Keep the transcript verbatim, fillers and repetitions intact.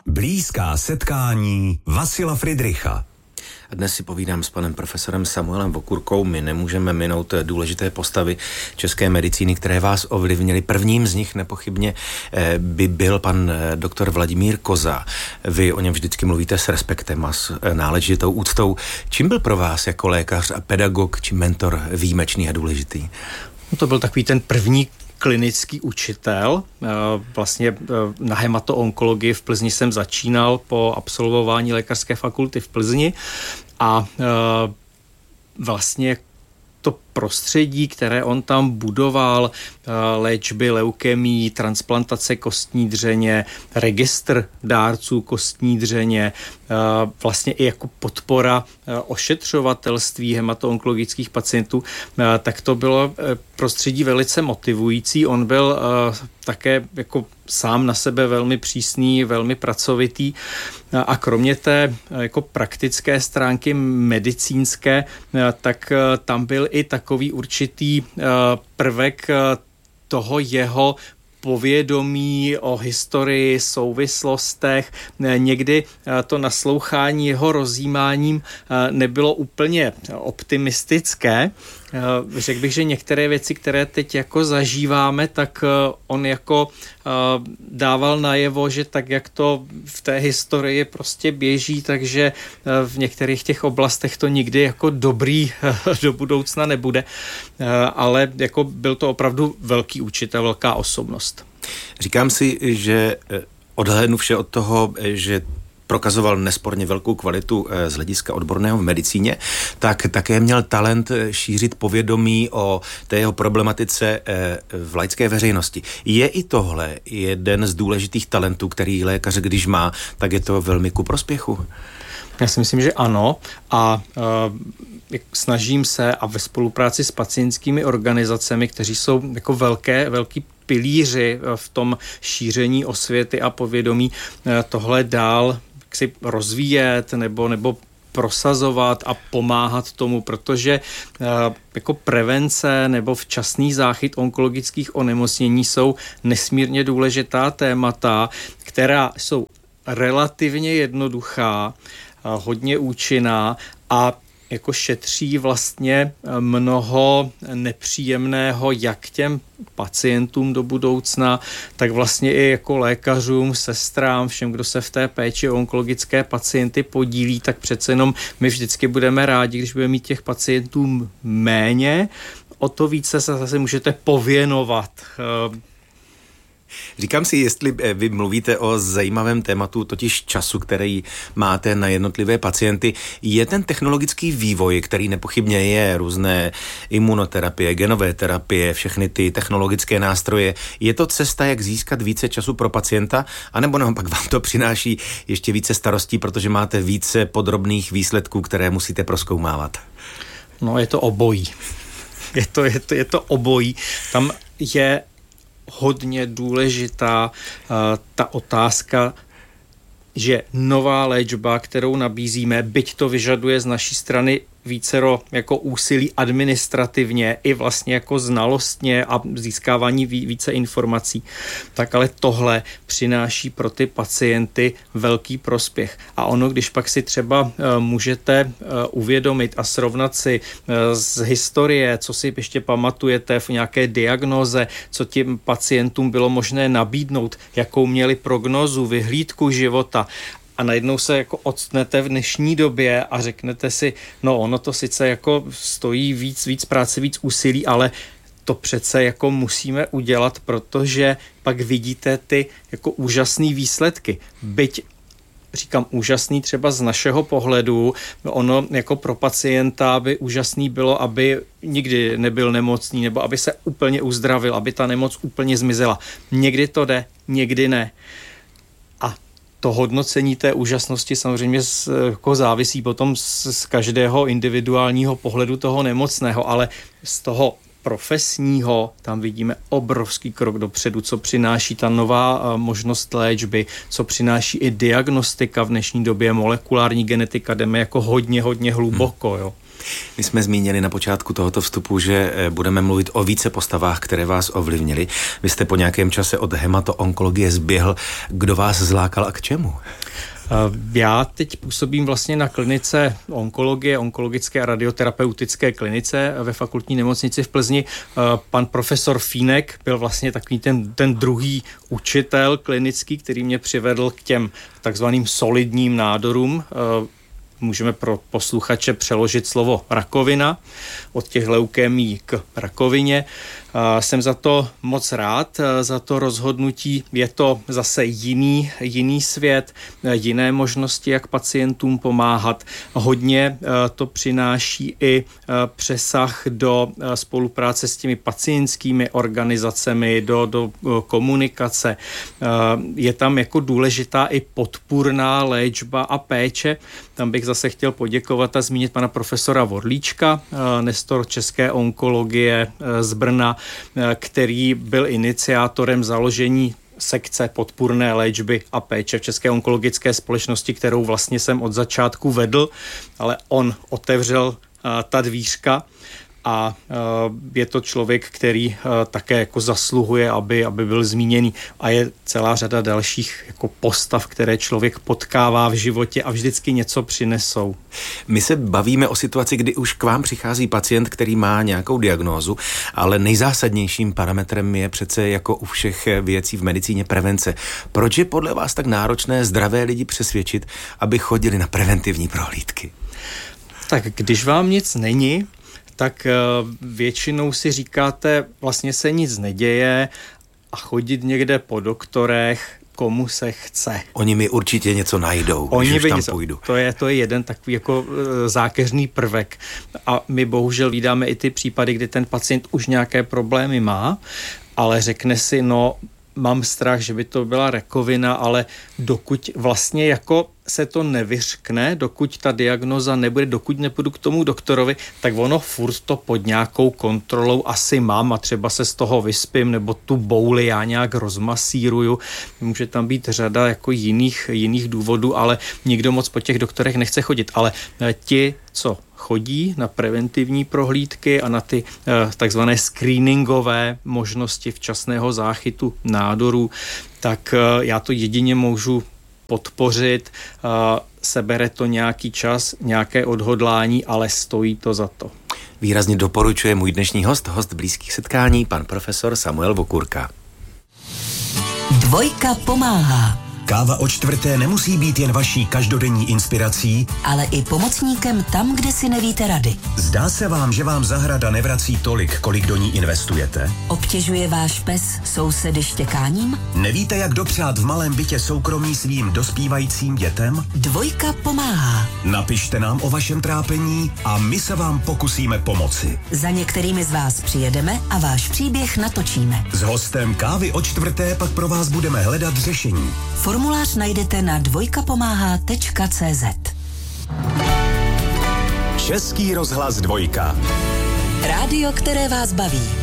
Blízká setkání Vasila Fridricha. Dnes si povídám s panem profesorem Samuelem Vokurkou. My nemůžeme minout důležité postavy české medicíny, které vás ovlivnily. Prvním z nich nepochybně by byl pan doktor Vladimír Koza. Vy o něm vždycky mluvíte s respektem a s náležitou úctou. Čím byl pro vás jako lékař a pedagog či mentor výjimečný a důležitý? No to byl takový ten první klinický učitel. Vlastně na hematoonkologii v Plzni jsem začínal po absolvování lékařské fakulty v Plzni a vlastně to prostředí, které on tam budoval, léčby leukemii, transplantace kostní dřeně, registr dárců kostní dřeně, vlastně i jako podpora ošetřovatelství hematoonkologických pacientů, tak to bylo prostředí velice motivující. On byl také jako sám na sebe velmi přísný, velmi pracovitý a kromě té jako praktické stránky medicínské, tak tam byl i takový určitý prvek toho jeho povědomí o historii, souvislostech. Někdy to naslouchání jeho rozjímáním nebylo úplně optimistické. Řekl bych, že některé věci, které teď jako zažíváme, tak on jako dával najevo, že tak, jak to v té historii prostě běží, takže v některých těch oblastech to nikdy jako dobrý do budoucna nebude. Ale jako byl to opravdu velký učitel, velká osobnost. Říkám si, že odhlédnu vše od toho, že prokazoval nesporně velkou kvalitu z hlediska odborného v medicíně, tak také měl talent šířit povědomí o té jeho problematice v laické veřejnosti. Je i tohle jeden z důležitých talentů, který lékař, když má, tak je to velmi ku prospěchu? Já si myslím, že ano a uh, snažím se a ve spolupráci s pacientskými organizacemi, kteří jsou jako velké, velký pilíři v tom šíření osvěty a povědomí, tohle dál si rozvíjet nebo, nebo prosazovat a pomáhat tomu, protože jako prevence nebo včasný záchyt onkologických onemocnění jsou nesmírně důležitá témata, která jsou relativně jednoduchá, hodně účinná a jako šetří vlastně mnoho nepříjemného jak těm pacientům do budoucna, tak vlastně i jako lékařům, sestrám, všem, kdo se v té péči o onkologické pacienty podílí, tak přece jenom my vždycky budeme rádi, když budeme mít těch pacientů méně, o to více se zase můžete pověnovat. Říkám si, jestli vy mluvíte o zajímavém tématu, totiž času, který máte na jednotlivé pacienty, je ten technologický vývoj, který nepochybně je, různé imunoterapie, genové terapie, všechny ty technologické nástroje, je to cesta, jak získat více času pro pacienta, anebo naopak vám to přináší ještě více starostí, protože máte více podrobných výsledků, které musíte prozkoumávat? No, je to obojí. Je to, je to, je to obojí. Tam je hodně důležitá uh, ta otázka, že nová léčba, kterou nabízíme, byť to vyžaduje z naší strany vícero jako úsilí administrativně i vlastně jako znalostně a získávání více informací, tak ale tohle přináší pro ty pacienty velký prospěch. A ono, když pak si třeba uh, můžete uh, uvědomit a srovnat si uh, z historie, co si ještě pamatujete v nějaké diagnóze, co těm pacientům bylo možné nabídnout, jakou měli prognózu, vyhlídku života, a najednou se jako odstnete v dnešní době a řeknete si, no ono to sice jako stojí víc, víc práce, víc úsilí, ale to přece jako musíme udělat, protože pak vidíte ty jako úžasné výsledky. Byť říkám úžasný třeba z našeho pohledu, ono jako pro pacienta by úžasný bylo, aby nikdy nebyl nemocný nebo aby se úplně uzdravil, aby ta nemoc úplně zmizela. Někdy to jde, někdy ne. A to hodnocení té úžasnosti samozřejmě z, jako závisí potom z, z každého individuálního pohledu toho nemocného, ale z toho profesního tam vidíme obrovský krok dopředu, co přináší ta nová možnost léčby, co přináší i diagnostika v dnešní době, molekulární genetika, jdeme jako hodně, hodně hluboko, jo. My jsme zmínili na počátku tohoto vstupu, že budeme mluvit o více postavách, které vás ovlivnily. Vy jste po nějakém čase od hematoonkologie zběhl. Kdo vás zlákal a k čemu? Já teď působím vlastně na klinice onkologie, onkologické a radioterapeutické klinice ve fakultní nemocnici v Plzni. Pan profesor Fínek byl vlastně takový ten, ten druhý učitel klinický, který mě přivedl k těm takzvaným solidním nádorům. Můžeme pro posluchače přeložit slovo rakovina, od těch leukémií k rakovině. Jsem za to moc rád, za to rozhodnutí. Je to zase jiný, jiný svět, jiné možnosti, jak pacientům pomáhat. Hodně to přináší i přesah do spolupráce s těmi pacientskými organizacemi, do, do komunikace. Je tam jako důležitá i podpůrná léčba a péče. Tam bych zase chtěl poděkovat a zmínit pana profesora Vorlíčka, nestor české onkologie z Brna, který byl iniciátorem založení sekce podpůrné léčby a péče v České onkologické společnosti, kterou vlastně jsem od začátku vedl, ale on otevřel uh, ta dvířka a uh, je to člověk, který uh, také jako zasluhuje, aby, aby byl zmíněný, a je celá řada dalších jako postav, které člověk potkává v životě a vždycky něco přinesou. My se bavíme o situaci, kdy už k vám přichází pacient, který má nějakou diagnózu, ale nejzásadnějším parametrem je přece jako u všech věcí v medicíně prevence. Proč je podle vás tak náročné zdravé lidi přesvědčit, aby chodili na preventivní prohlídky? Tak když vám nic není, tak většinou si říkáte, vlastně se nic neděje a chodit někde po doktorech, komu se chce. Oni mi určitě něco najdou, Oni když už tam něco, půjdu. To je, to je jeden takový jako zákeřný prvek. A my bohužel vídáme i ty případy, kdy ten pacient už nějaké problémy má, ale řekne si, no, mám strach, že by to byla rakovina, ale dokud vlastně jako se to nevyřkne, dokud ta diagnoza nebude, dokud nepůjdu k tomu doktorovi, tak ono furt to pod nějakou kontrolou asi mám a třeba se z toho vyspím, nebo tu bouli já nějak rozmasíruju. Může tam být řada jako jiných, jiných důvodů, ale nikdo moc po těch doktorech nechce chodit. Ale ti, co chodí na preventivní prohlídky a na ty eh, takzvané screeningové možnosti včasného záchytu nádorů, tak eh, já to jedině můžu podpořit, uh, sebere to nějaký čas, nějaké odhodlání, ale stojí to za to. Výrazně doporučuje můj dnešní host, host blízkých setkání, pan profesor Samuel Vokurka. Dvojka pomáhá. Káva o čtvrté nemusí být jen vaší každodenní inspirací, ale i pomocníkem tam, kde si nevíte rady. Zdá se vám, že vám zahrada nevrací tolik, kolik do ní investujete? Obtěžuje váš pes sousedy štěkáním? Nevíte, jak dopřát v malém bytě soukromí svým dospívajícím dětem? Dvojka pomáhá. Napište nám o vašem trápení a my se vám pokusíme pomoci. Za některými z vás přijedeme a váš příběh natočíme. S hostem Kávy o čtvrté pak pro vás budeme hledat řešení. Formulář najdete na dvojkapomáhá tečka cé zet. Český rozhlas Dvojka. Rádio, které vás baví.